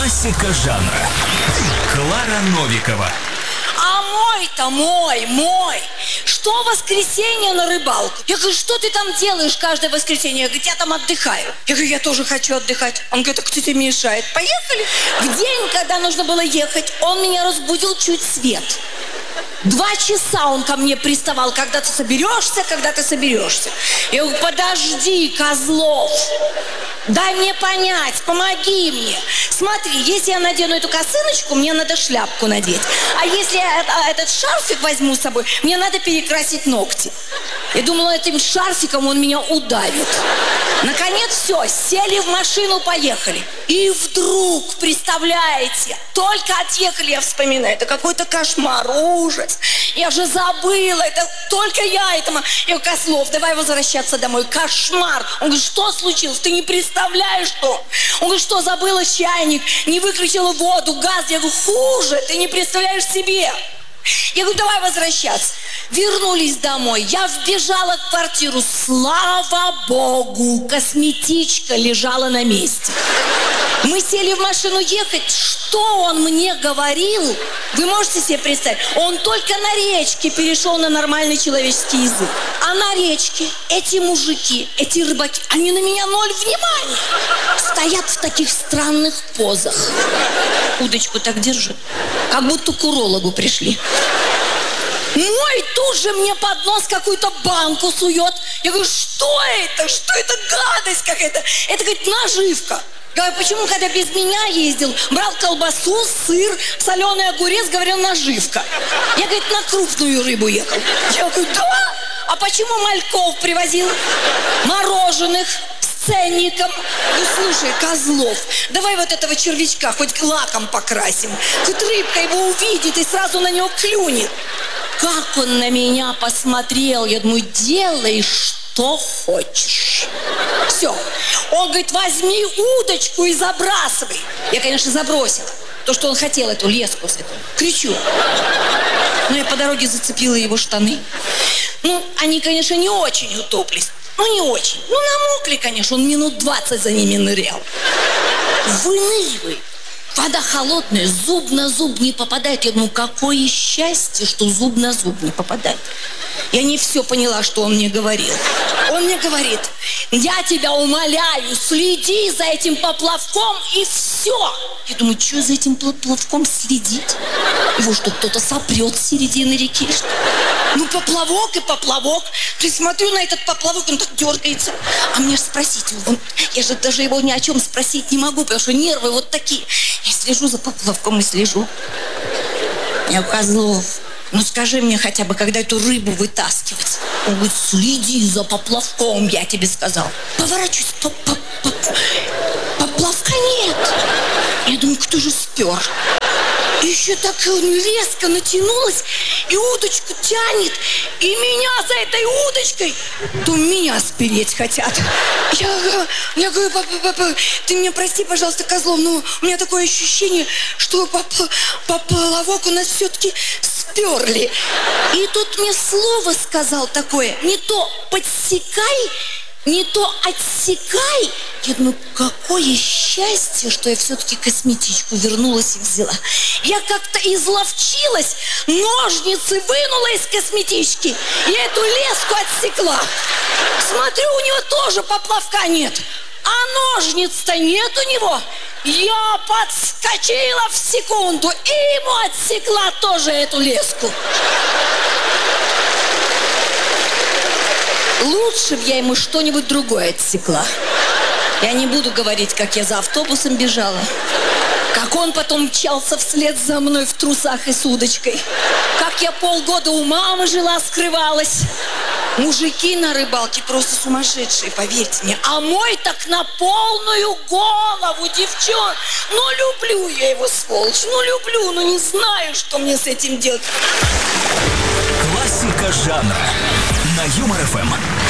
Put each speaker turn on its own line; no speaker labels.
Классика жанра. Клара Новикова.
А мой-то мой. Что в воскресенье на рыбалку? Я говорю, что ты там делаешь каждое воскресенье? Я говорю, я там отдыхаю. Я говорю, я тоже хочу отдыхать. Он говорит, а кто тебе мешает? Поехали. В день, когда нужно было ехать, он меня разбудил чуть свет. 2 часа он ко мне приставал, когда ты соберешься. Я говорю, подожди, Козлов, дай мне понять, помоги мне. Смотри, если я надену эту косыночку, мне надо шляпку надеть. А если я этот шарфик возьму с собой, мне надо перекрасить ногти. Я думала, этим шарфиком он меня удавит. Наконец все, сели в машину, поехали. И вдруг, представляете, только отъехали, я вспоминаю, это какой-то кошмар, ужас. Я же забыла, это только я этому. Я говорю, Козлов, давай возвращаться домой. Кошмар. Он говорит, что случилось? Ты не представляешь, что? Он говорит, что забыла чайник, не выключила воду, газ. Я говорю, хуже, ты не представляешь себе. Я говорю, давай возвращаться. Вернулись домой. Я вбежала в квартиру. Слава Богу, косметичка лежала на месте. Мы сели в машину ехать. Что он мне говорил? Вы можете себе представить? Он только на речке перешел на нормальный человеческий язык. А на речке эти мужики, эти рыбаки, они на меня 0 внимания. Стоят в таких странных позах. Удочку так держат, как будто к урологу пришли. Мой тут же мне под нос какую-то банку сует. Я говорю, что это? Что это гадость какая-то? Это, говорит, наживка. Я говорю, почему, когда без меня ездил, брал колбасу, сыр, соленый огурец, говорил, наживка. Я, говорит, на крупную рыбу ехал. Я говорю, да? А почему мальков привозил? Мороженых с ценником. Ну, слушай, Козлов, давай вот этого червячка хоть лаком покрасим. Хоть рыбка его увидит и сразу на него клюнет. Как он на меня посмотрел. Я думаю, делай, что хочешь. Все. Он говорит, возьми удочку и забрасывай. Я, конечно, забросила. То, что он хотел, эту леску с этим. Кричу. Но я по дороге зацепила его штаны. Ну, они, конечно, не очень утоплись. Ну, не очень. Ну, намокли, конечно. Он минут 20 за ними нырял. Выныривай. Вода холодная, зуб на зуб не попадает. Я думаю, какое счастье, что зуб на зуб не попадает. Я не все поняла, что он мне говорил. Он мне говорит, я тебя умоляю, следи за этим поплавком и все. Я думаю, что за этим поплавком следить? Его что, кто-то сопрет с середины реки? Что? Ну, поплавок и поплавок. Ты смотрю на этот поплавок, он так дергается. А мне же спросить, я же даже его ни о чем спросить не могу, потому что нервы вот такие. Я слежу за поплавком и слежу. Я говорю, Козлов, ну скажи мне хотя бы, когда эту рыбу вытаскивать. Он говорит, следи за поплавком, я тебе сказал. Поворачиваюсь, поплавка нет. Я думаю, кто же спер? И еще так резко натянулась, и удочку тянет, и меня за этой удочкой, то меня спереть хотят. Я говорю, папа, ты меня прости, пожалуйста, Козлов, но у меня такое ощущение, что поплавок у нас все-таки сперли. И тут мне слово сказал такое, не то подсекай, не то отсекай. Я думаю, какое счастье, что я все-таки косметичку вернулась и взяла. Я как-то изловчилась, ножницы вынула из косметички и эту леску отсекла. Смотрю, у него тоже поплавка нет, а ножниц-то нет у него. Я подскочила в секунду и ему отсекла тоже эту леску. Лучше бы я ему что-нибудь другое отсекла. Я не буду говорить, как я за автобусом бежала, как он потом мчался вслед за мной в трусах и с удочкой, как я полгода у мамы жила, скрывалась. Мужики на рыбалке просто сумасшедшие, поверьте мне. А мой так на полную голову, девчон. Ну, люблю я его, сволочь, ну, люблю, но не знаю, что мне с этим делать.
Классика жанра на Юмор ФМ.